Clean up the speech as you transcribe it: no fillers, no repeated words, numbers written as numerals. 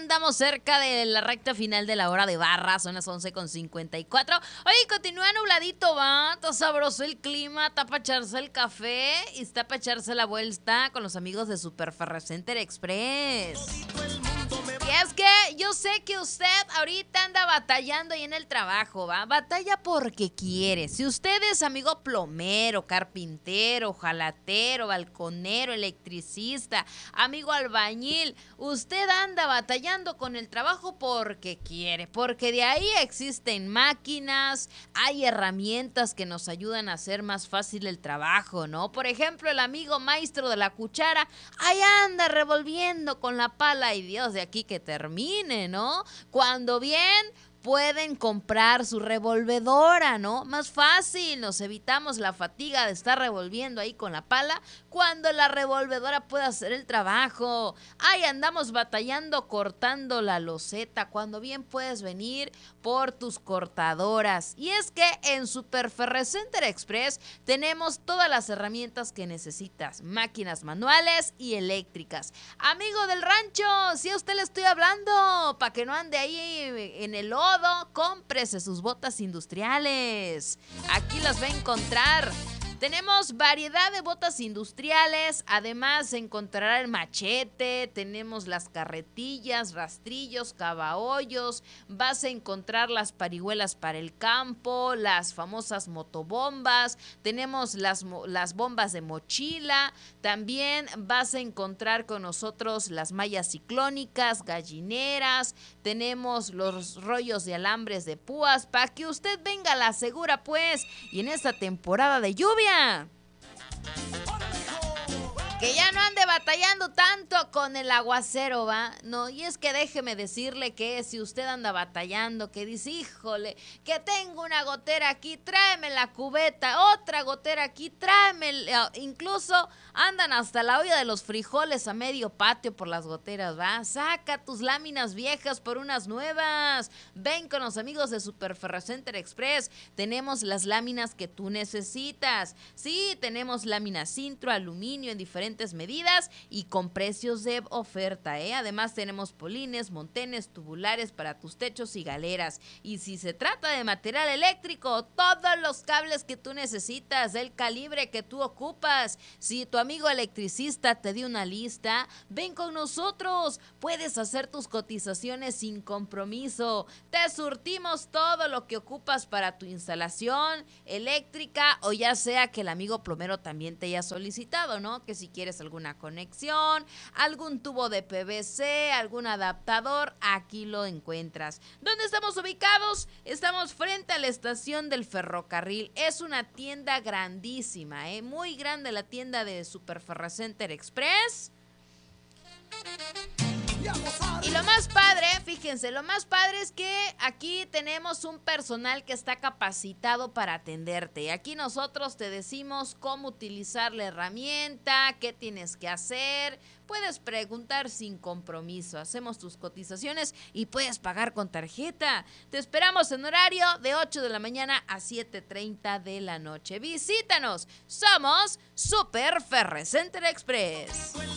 andamos cerca de la recta final de la hora de barra, son las 11:54. Oye, continúa nubladito, va, está sabroso el clima, está para echarse el café y está para echarse la vuelta con los amigos de Super Ferrocenter Express. Y es que yo sé que usted ahorita anda batallando ahí en el trabajo, ¿va? Batalla porque quiere. Si usted es amigo plomero, carpintero, jalatero, balconero, electricista, amigo albañil, usted anda batallando con el trabajo porque quiere. Porque de ahí existen máquinas, hay herramientas que nos ayudan a hacer más fácil el trabajo, ¿no? Por ejemplo, el amigo maestro de la cuchara, ahí anda revolviendo con la pala y Dios de aquí que termine, ¿no? Cuando bien pueden comprar su revolvedora, ¿no? Más fácil, nos evitamos la fatiga de estar revolviendo ahí con la pala cuando la revolvedora puede hacer el trabajo. Ahí andamos batallando cortando la loseta cuando bien puedes venir por tus cortadoras. Y es que en Super Ferrocenter Express tenemos todas las herramientas que necesitas, máquinas manuales y eléctricas. Amigo del rancho, si a usted le estoy hablando, para que no ande ahí en el lodo, cómprese sus botas industriales. Aquí las va a encontrar. Tenemos variedad de botas industriales, además encontrará el machete, tenemos las carretillas, rastrillos, cabahollos, vas a encontrar las parihuelas para el campo, las famosas motobombas, tenemos las bombas de mochila, también vas a encontrar con nosotros las mallas ciclónicas, gallineras, tenemos los rollos de alambres de púas, para que usted venga a la segura pues, y en esta temporada de lluvia, que ya no ande batallando tanto con el aguacero, ¿va? No, y es que déjeme decirle que si usted anda batallando, que dice, híjole, que tengo una gotera aquí, tráeme la cubeta, otra gotera aquí, tráeme, incluso andan hasta la olla de los frijoles a medio patio por las goteras, ¿va? Saca tus láminas viejas por unas nuevas. Ven con los amigos de Super Ferrocenter Express, tenemos las láminas que tú necesitas. Sí, tenemos láminas Sintro, aluminio en diferentes medidas y con precios de oferta, ¿eh? Además tenemos polines, montenes, tubulares para tus techos y galeras. Y si se trata de material eléctrico, todos los cables que tú necesitas, del calibre que tú ocupas. Si tu amigo electricista te dio una lista, ven con nosotros. Puedes hacer tus cotizaciones sin compromiso. Te surtimos todo lo que ocupas para tu instalación eléctrica, o ya sea que el amigo plomero también te haya solicitado, ¿no? Que si quieres alguna conexión, algún tubo de PVC, algún adaptador, aquí lo encuentras. ¿Dónde estamos ubicados? Estamos frente a la estación del ferrocarril. Es una tienda grandísima, muy grande la tienda de Super Ferrocenter Express. Y lo más padre, fíjense, lo más padre es que aquí tenemos un personal que está capacitado para atenderte. Aquí nosotros te decimos cómo utilizar la herramienta, qué tienes que hacer. Puedes preguntar sin compromiso. Hacemos tus cotizaciones y puedes pagar con tarjeta. Te esperamos en horario de 8 de la mañana a 7:30 de la noche. Visítanos. Somos Super Ferrocenter Express.